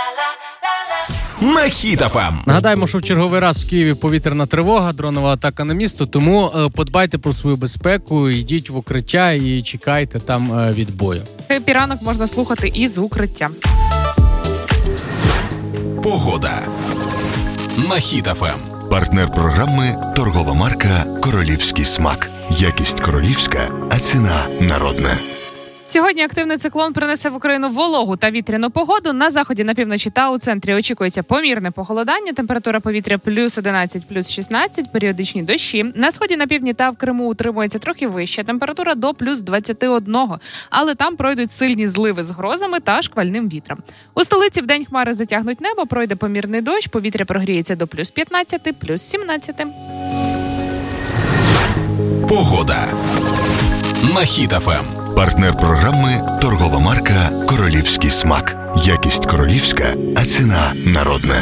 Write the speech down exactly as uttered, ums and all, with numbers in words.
На Хіт еф ем. Нагадаємо, що в черговий раз в Києві повітряна тривога, дронова атака на місто, тому е, подбайте про свою безпеку, йдіть в укриття і чекайте там е, відбою. Хеппі ранок можна слухати із укриття. Погода. На Хіт еф ем. Партнер програми – торгова марка «Королівський смак». Якість королівська, а ціна народна. Сьогодні активний циклон принесе в Україну вологу та вітряну погоду. На заході, на півночі та у центрі очікується помірне похолодання. Температура повітря плюс одинадцять, плюс шістнадцять, періодичні дощі. На сході, на півдні та в Криму утримується трохи вища температура до плюс двадцять один. Але там пройдуть сильні зливи з грозами та шквальним вітром. У столиці вдень хмари затягнуть небо, пройде помірний дощ, повітря прогріється до плюс п'ятнадцять, плюс сімнадцять. Погода. На Хіт еф ем. Партнер програми – торгова марка «Королівський смак». Якість королівська, а ціна народна.